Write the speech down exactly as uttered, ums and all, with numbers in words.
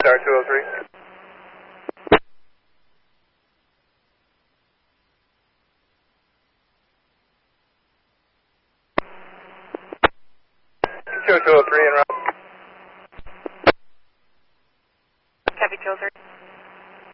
Star two oh three. Show two oh three en route.